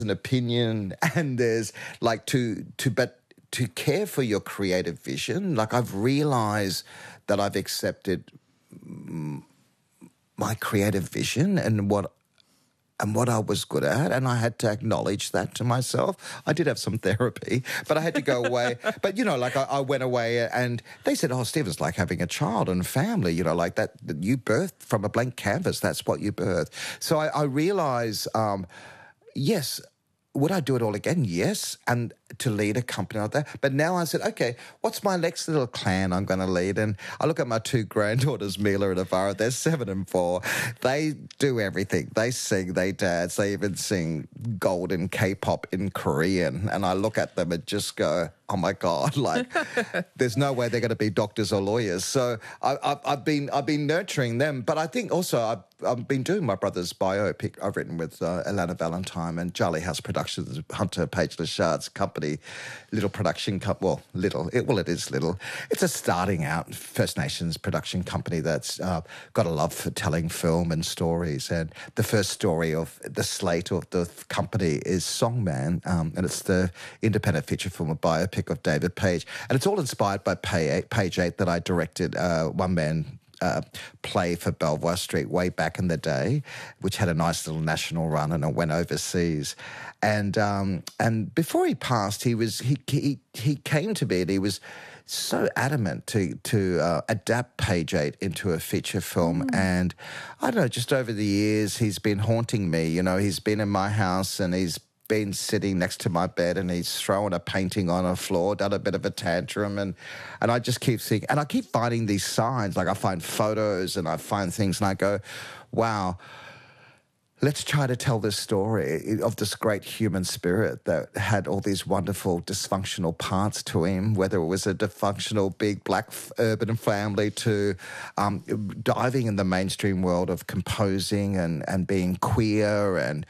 an opinion, and there's like to care for your creative vision. Like, I've realised that I've accepted my creative vision and what I was good at, and I had to acknowledge that to myself. I did have some therapy, but I had to go away. But, you know, like I went away and they said, oh, Steve, it's like having a child and family, you know, like that you birthed from a blank canvas. That's what you birthed. So I realised, yes, would I do it all again? Yes. And to lead a company like that. But now I said, okay, what's my next little clan I'm going to lead? And I look at my two granddaughters, Mila and Avara. They're 7 and 4. They do everything. They sing, they dance. They even sing golden K-pop in Korean. And I look at them and just go, oh my God, like there's no way they're going to be doctors or lawyers. So I've been nurturing them. But I think also I've been doing my brother's biopic I've written with Alana Valentine and Charlie House Productions, Hunter Page Lashard's company, little production company. Well, it is little. It's a starting out First Nations production company that's got a love for telling film and stories. And the first story of the slate of the company is Songman, and it's the independent feature film, a biopic of David Page. And it's all inspired by Page 8 that I directed, one-man play for Belvoir Street way back in the day, which had a nice little national run, and it went overseas. And before he passed, he came to me and he was so adamant to adapt Page 8 into a feature film. And I don't know, just over the years, he's been haunting me. You know, he's been in my house and he's been sitting next to my bed and he's thrown a painting on a floor, done a bit of a tantrum, and I just keep thinking, and I keep finding these signs, like I find photos and I find things and I go, wow, let's try to tell this story of this great human spirit that had all these wonderful dysfunctional parts to him, whether it was a dysfunctional big black urban family to diving in the mainstream world of composing and being queer and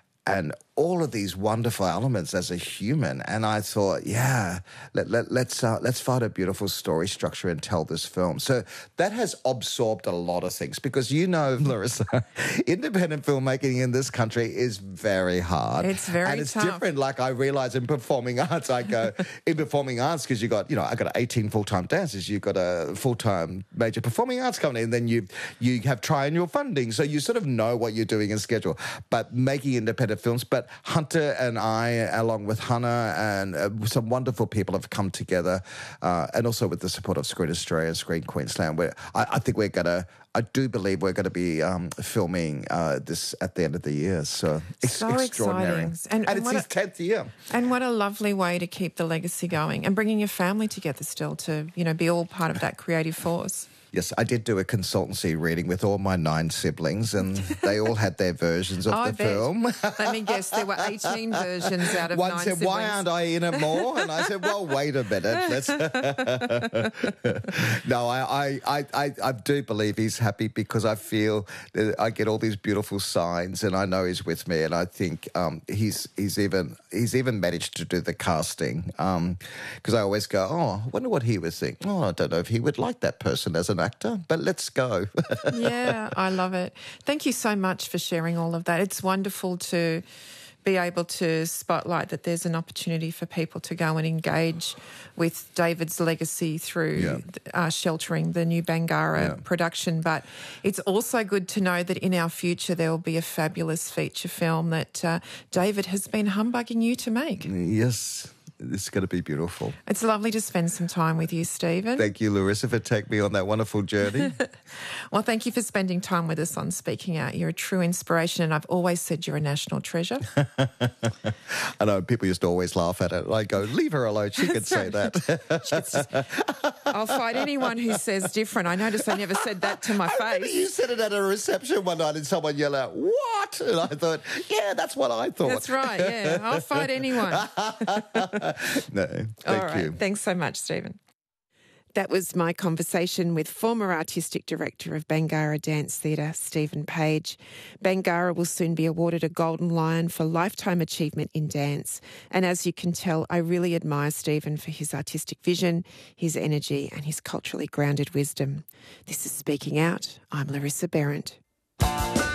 all of these wonderful elements as a human. And I thought, yeah, let's find a beautiful story structure and tell this film. So that has absorbed a lot of things because, you know, Larissa, independent filmmaking in this country is very hard. It's very tough. And it's different. Like I realize in performing arts, I go, in performing arts, because you got, you know, I got 18 full-time dancers, you've got a full-time major performing arts company, and then you have triennial funding. So you sort of know what you're doing and schedule. But making independent films, but Hunter and I, along with Hannah and some wonderful people, have come together, and also with the support of Screen Australia and Screen Queensland, where I think I do believe we're going to be filming this at the end of the year. So it's extraordinary. Exciting. And it's his 10th year. And what a lovely way to keep the legacy going and bringing your family together still to, you know, be all part of that creative force. Yes, I did do a consultancy reading with all my 9 siblings, and they all had their versions of the film. Let me guess, there were 18 versions out of 9 siblings. One said, why aren't I in it more? And I said, well, wait a minute. No, I do believe he's happy because I feel that I get all these beautiful signs and I know he's with me, and I think he's even managed to do the casting because I always go, oh, I wonder what he would think. Oh, I don't know if he would like that person as an actor, but let's go. Yeah, I love it. Thank you so much for sharing all of that. It's wonderful to be able to spotlight that there's an opportunity for people to go and engage with David's legacy through sheltering the new Bangarra production. But it's also good to know that in our future there will be a fabulous feature film that David has been humbugging you to make. Yes. It's going to be beautiful. It's lovely to spend some time with you, Stephen. Thank you, Larissa, for taking me on that wonderful journey. Well, thank you for spending time with us on Speaking Out. You're a true inspiration, and I've always said you're a national treasure. I know, people used to always laugh at it. I go, leave her alone. She could say that. I'll fight anyone who says different. I noticed I never said that to my face. You said it at a reception one night and someone yelled out, what? And I thought, yeah, that's what I thought. That's right, yeah. I'll fight anyone. No, thank you. Thanks so much, Stephen. That was my conversation with former Artistic Director of Bangarra Dance Theatre, Stephen Page. Bangarra will soon be awarded a Golden Lion for Lifetime Achievement in Dance. And as you can tell, I really admire Stephen for his artistic vision, his energy and his culturally grounded wisdom. This is Speaking Out. I'm Larissa Behrendt.